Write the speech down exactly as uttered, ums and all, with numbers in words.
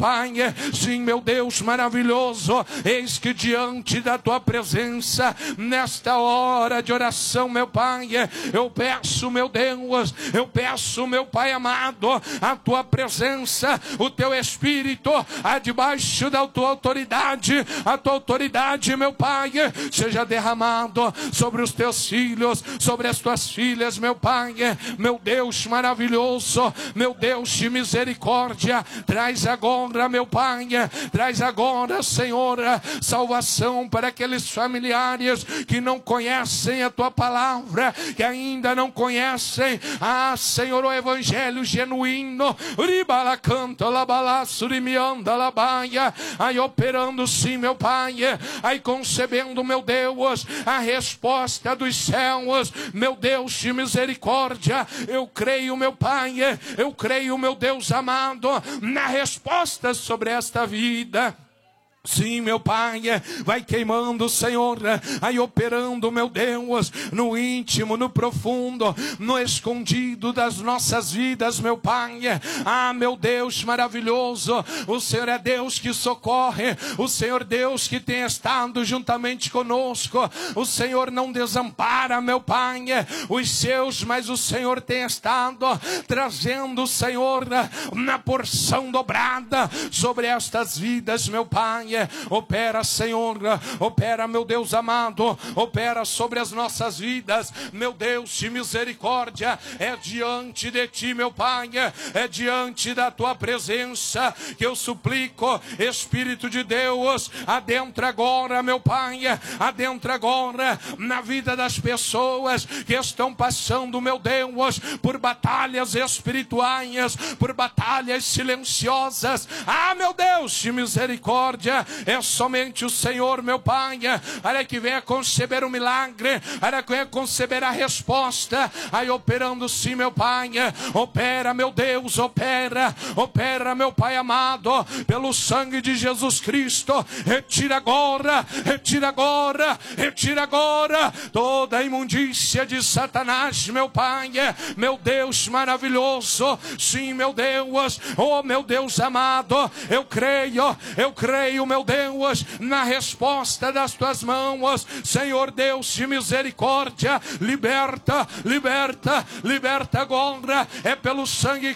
Pai. Sim, meu Deus maravilhoso, eis que diante da tua presença, nesta hora de oração, meu Pai, eu peço, meu Deus, eu peço, meu Pai amado, a tua presença, o teu Espírito, a debaixo da tua autoridade, a tua autoridade, meu Pai, seja derramado sobre os teus filhos, sobre as tuas filhas, meu Pai. Meu Deus maravilhoso, meu Deus de misericórdia, traz agora, meu Pai, traz agora, Senhor, salvação para aqueles familiares que não conhecem a tua palavra, que ainda não conhecem, ah, Senhor, o evangelho genuíno. Ribala canta, labala, surimianda, labaia, aí operando sim, meu Pai, aí concebendo, meu Deus, a resposta dos céus, meu Deus de misericórdia. Eu creio, meu Pai, eu creio, meu Deus amado, na resposta sobre esta vida. Sim, meu Pai, vai queimando, Senhor, aí operando, meu Deus, no íntimo, no profundo, no escondido das nossas vidas, meu Pai. Ah, meu Deus maravilhoso, o Senhor é Deus que socorre, o Senhor Deus que tem estado juntamente conosco, o Senhor não desampara, meu Pai, os seus, mas o Senhor tem estado trazendo, Senhor, na porção dobrada sobre estas vidas, meu Pai. Opera, Senhor, opera, meu Deus amado, opera sobre as nossas vidas, meu Deus de misericórdia. É diante de ti, meu Pai, é diante da tua presença que eu suplico, Espírito de Deus, adentra agora, meu Pai, adentra agora na vida das pessoas que estão passando, meu Deus, por batalhas espirituais, por batalhas silenciosas. Ah, meu Deus de misericórdia, é somente o Senhor, meu Pai, para que venha conceber o milagre, para que venha conceber a resposta, aí operando sim, meu Pai. Opera, meu Deus, opera, opera, meu Pai amado, pelo sangue de Jesus Cristo. Retira agora, retira agora, retira agora toda a imundícia de Satanás, meu Pai, meu Deus maravilhoso. Sim, meu Deus, oh meu Deus amado, eu creio, eu creio, meu Deus, na resposta das tuas mãos, Senhor Deus de misericórdia. Liberta, liberta, liberta agora, é pelo sangue